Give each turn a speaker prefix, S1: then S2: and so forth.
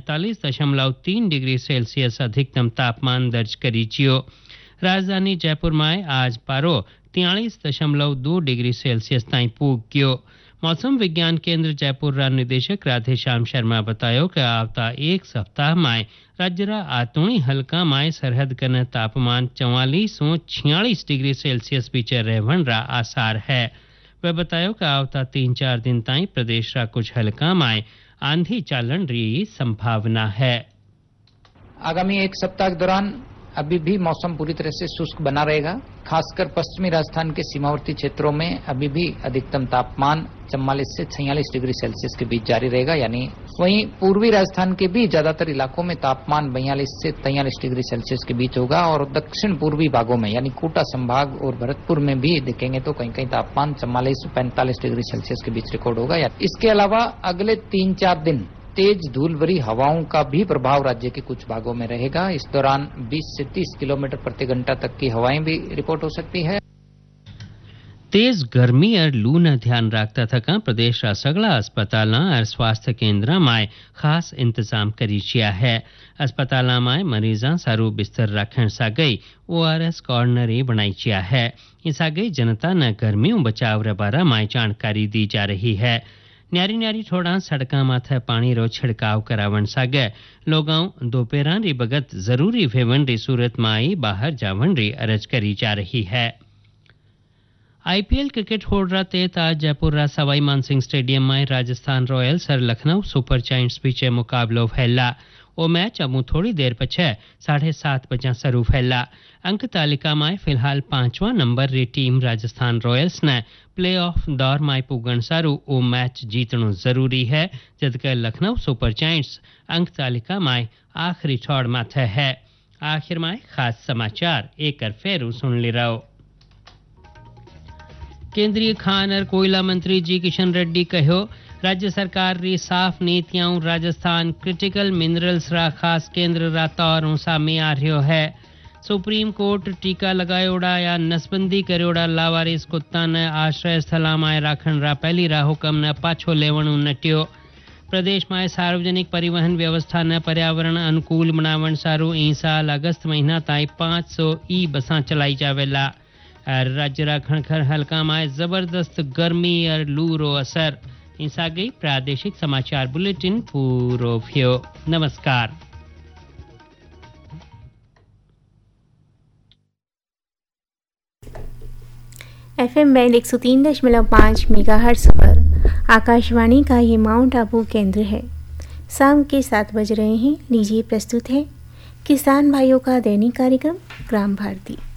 S1: 45.3 degree Celsius अधिकतम तापमान दर्ज करी जियो। राजधानी जयपुर में आज पारो 43.2 डिग्री सेल्सियस ताईं पूग गयो। मौसम विज्ञान केंद्र जयपुर रा निदेशक राधेश्याम शर्मा बतायो कि आवता एक सप्ताह में राज्य रा आतोणी हल्का में सरहद कन तापमान 44 से 46 डिग्री सेल्सियस बीचे रहवन रा आसार है। वह बतायो कि आवता 3-4 दिन ताईं प्रदेश रा कुछ हल्का में आंधी चालन री संभावना है।
S2: आगामी एक सप्ताह के दौरान अभी भी मौसम पूरी तरह से शुष्क बना रहेगा। खासकर पश्चिमी राजस्थान के सीमावर्ती क्षेत्रों में अभी भी अधिकतम तापमान 44 से 46 डिग्री सेल्सियस के बीच जारी रहेगा। यानी वहीं पूर्वी राजस्थान के भी ज्यादातर इलाकों में तापमान 42 से 43 डिग्री सेल्सियस के बीच होगा और दक्षिण पूर्वी भागों में यानी कोटा संभाग और भरतपुर में भी देखेंगे तो कहीं कहीं तापमान 44 से 45 डिग्री सेल्सियस के बीच रिकॉर्ड होगा। इसके अलावा अगले 3-4 दिन तेज धूल भरी हवाओं का भी प्रभाव राज्य के कुछ भागों में रहेगा। इस दौरान 20 से 30 किलोमीटर प्रति घंटा तक की हवाएं भी रिपोर्ट हो सकती है।
S1: तेज गर्मी और लू न ध्यान रखता थका प्रदेश रा सगला अस्पताल और स्वास्थ्य केंद्र में खास इंतजाम करी छिया है। अस्पताल में मरीजा सारू बिस्तर रखण सागई ORS कॉर्नर बनाई छिया है। इसागई जनता न गर्मियों बचाव रे बारे में जानकारी दी जा रही है। न्यारी थोड़ा सड़का माथे पानी रो छिड़काव करावन सागे लोगां दोपहर री बगत जरूरी वेवन री सूरत में आई बाहर जावन री अरज करी जा रही है। IPL क्रिकेट होड़ तेत आज जयपुर रा सवाई मानसिंह स्टेडियम में राजस्थान रॉयल्स और लखनऊ सुपर जायंट्स बीच मुकाबलो फैला। वो मैच अमू थोड़ी देर पछे 7:30 बजे शुरू फैला। अंक तालिका में फिलहाल 5वां नंबर री टीम राजस्थान रॉयल्स ने प्ले ऑफ दौर में पुगण सारू वो मैच जीतनो जरूरी है, जबकि लखनऊ सुपर जायंट्स अंक तालिका में आखिरी छोड़ माथे है। आखिर में खास समाचार एक फेरू सुन ली रहो। केंद्रीय खान और कोयला मंत्री जी किशन रेड्डी कहो राज्य सरकार री साफ नीतियां राजस्थान क्रिटिकल मिनरल्स रा खास केंद्र रा तौर सामने आ रह्यो है। सुप्रीम कोर्ट टीका लगायोड़ा या नसबंदी करोड़ा लावारिस कुत्ता ने आश्रय स्थल में राखण रा पहली रा हुकम ने पाछो लेवण नट्यो। प्रदेश में सार्वजनिक परिवहन व्यवस्था ने पर्यावरण अनुकूल बनावण सारू ई साल अगस्त महीना ताई 500 ई बसा चलाई जावेला। राज्य रा खणखर हल्का में जबरदस्त गर्मी और लू रो असर। इंसा गई प्रादेशिक समाचार बुलेटिन पूरो भ्यो। नमस्कार।
S3: FM बैंड 103.5 मेगाहर्ट्ज पर आकाशवाणी का ये माउंट आबू केंद्र है। शाम के 7 बज रहे हैं। लीजिए प्रस्तुत है किसान भाइयों का दैनिक कार्यक्रम ग्राम भारती।